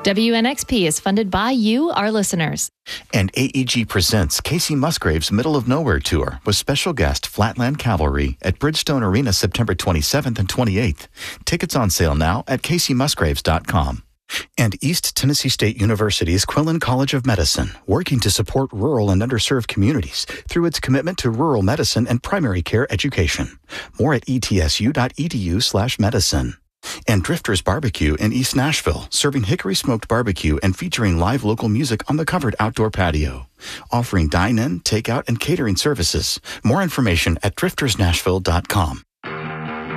WNXP is funded by you, our listeners. And AEG presents Casey Musgrave's Middle of Nowhere Tour with special guest Flatland Cavalry at Bridgestone Arena September 27th and 28th. Tickets on sale now at CaseyMusgraves.com. And East Tennessee State University's Quillen College of Medicine, working to support rural and underserved communities through its commitment to rural medicine and primary care education. More at etsu.edu/medicine. And Drifters Barbecue in East Nashville, serving hickory smoked barbecue and featuring live local music on the covered outdoor patio. Offering dine-in, takeout, and catering services. More information at driftersnashville.com.